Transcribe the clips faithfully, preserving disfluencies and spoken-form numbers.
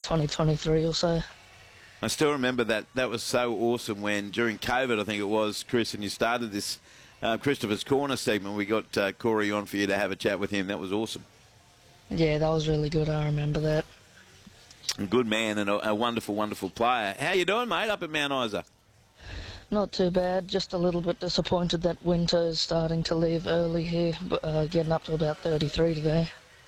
twenty twenty-three or so. I still remember that. That was so awesome when, during COVID, I think it was, Chris, and you started this uh, Christopher's Corner segment. We got uh, Corey on for you to have a chat with him. That was awesome. Yeah, that was really good. I remember that. A good man and a, a wonderful, wonderful player. How you doing, mate, up at Mount Isa? Not too bad. Just a little bit disappointed that winter is starting to leave early here, but uh, getting up to about thirty-three today.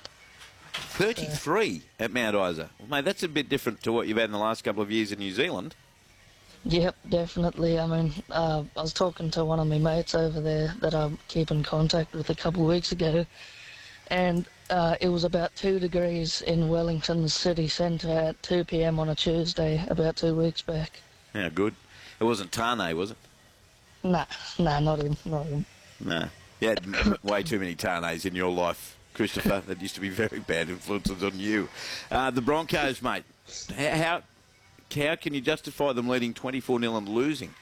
thirty-three uh, at Mount Isa. Well, mate, that's a bit different to what you've had in the last couple of years in New Zealand. Yep, definitely. I mean, uh, I was talking to one of my mates over there that I keep in contact with a couple of weeks ago, and uh, it was about two degrees in Wellington's city centre at two p m on a Tuesday about two weeks back. Yeah, good. It wasn't Tane, was it? Nah, nah, not him, not him. No. You had m- way too many Tanes in your life, Christopher. That used to be very bad influences on you. Uh, the Broncos, mate, how, how can you justify them leading twenty-four nil and losing?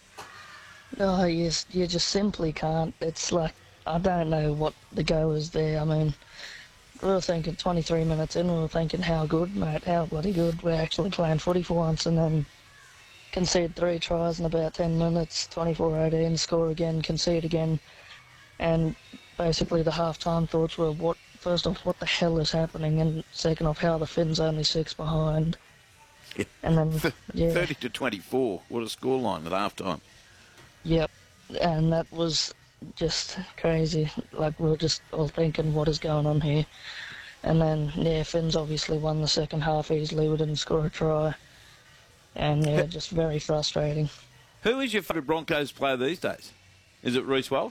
No, you, you just simply can't. It's like, I don't know what the go is there. I mean, we were thinking twenty-three minutes in, we were thinking, how good, mate, how bloody good. We're actually playing footy for once, and then concede three tries in about ten minutes, twenty-four eighteen, score again, concede again. And basically the half-time thoughts were, what, first off, what the hell is happening? And second off, how the Finns only six behind. Yeah. And then, yeah. thirty to twenty-four. What a scoreline at half-time. Yep. And that was just crazy. Like, we were just all thinking, what is going on here? And then, yeah, Finns obviously won the second half easily. We didn't score a try. And, yeah, just very frustrating. Who is your favourite Broncos player these days? Is it Reece Walsh?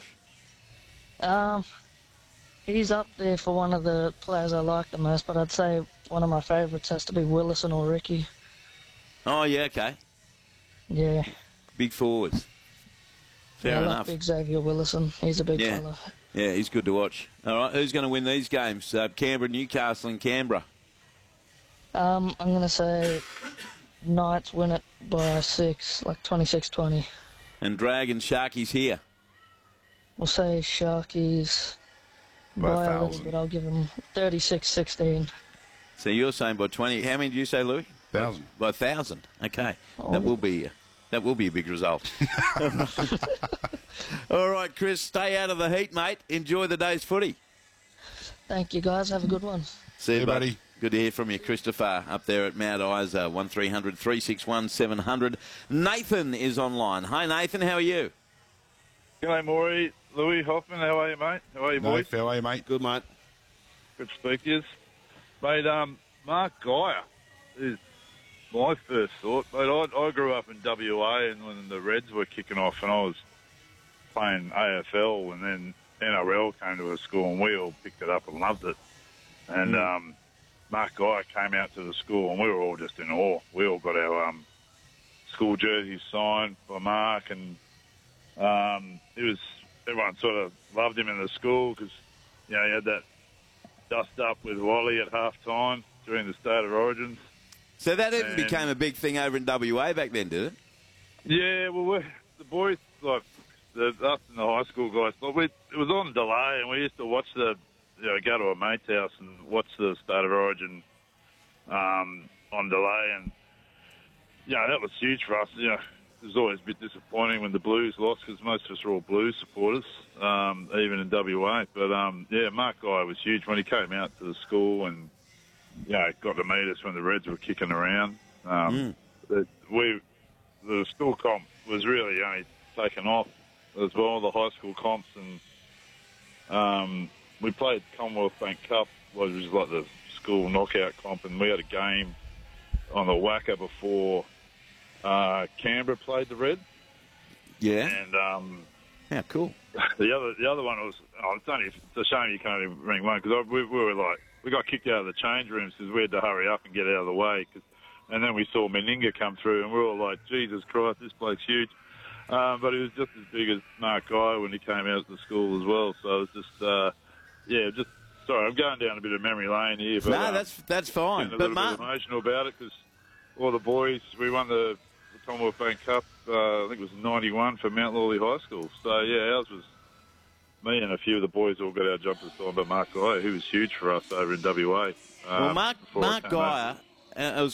Um, he's up there for one of the players I like the most, but I'd say one of my favourites has to be Willison or Ricky. Oh, yeah, okay. Yeah. Big forwards. Fair yeah, I enough. like big Xavier Willison. He's a big yeah. fella. Yeah, he's good to watch. All right, who's going to win these games? Uh, Canberra, Newcastle and Canberra. Um, I'm going to say Knights win it by six, like twenty-six twenty. And Dragons, Sharkies here. We'll say Sharkies by, by a little bit. I'll give them thirty-six sixteen. So you're saying by twenty. How many did you say, Louis? Thousand. By a thousand. Okay. Oh. That will be that will be a big result. All right, Chris, stay out of the heat, mate. Enjoy the day's footy. Thank you, guys. Have a good one. See you, hey, buddy. buddy. Good to hear from you, Christopher, up there at Mount Isa, one three hundred three six one seven hundred. Nathan is online. Hi, Nathan. How are you? G'day, Maury. Louis Hoffman, how are you, mate? How are you, boys? How are you, mate? Good, mate. Good to speak to you. Mate, um, Mark Geyer is my first thought. Mate, I, I grew up in W A and when the Reds were kicking off and I was playing A F L and then N R L came to a school and we all picked it up and loved it. And mm. um, Mark Geyer came out to the school and we were all just in awe. We all got our um, school jerseys signed by Mark and um, it was... Everyone sort of loved him in the school because, you know, he had that dust up with Wally at half time during the State of Origins. So that even and, became a big thing over in W A back then, did it? Yeah, well, we're, the boys, like, the, us and the high school guys, like we, it was on delay and we used to watch the, you know, go to a mate's house and watch the State of Origin um, on delay and, you know, that was huge for us, you know. It was always a bit disappointing when the Blues lost because most of us are all Blues supporters, um, even in W A. But, um, yeah, Mark Geyer was huge when he came out to the school and, you know, got to meet us when the Reds were kicking around. Um, mm. the, we, the school comp was really only taken off as well, the high school comps. And um, we played Commonwealth Bank Cup, which was like the school knockout comp, and we had a game on the Wacker before Uh, Canberra played the Red. Yeah. And um, yeah, cool. The other the other one was oh, it's only it's a shame you can't even ring one because we, we were like we got kicked out of the change rooms because we had to hurry up and get out of the way. Cause, and then we saw Meninga come through and we were all like, Jesus Christ, this bloke's huge. Um, but he was just as big as Mark Geyer when he came out of the school as well. So it was just uh, yeah, just sorry, I'm going down a bit of memory lane here. But, no, um, that's that's fine. A but little Mark... bit emotional about it because all the boys we won the Commonwealth Bank Cup, uh, I think it was ninety-one for Mount Lawley High School. So, yeah, ours was me and a few of the boys all got our jumpers signed by Mark Geyer, who was huge for us over in W A. Um, well, Mark, Mark Geyer, uh, it was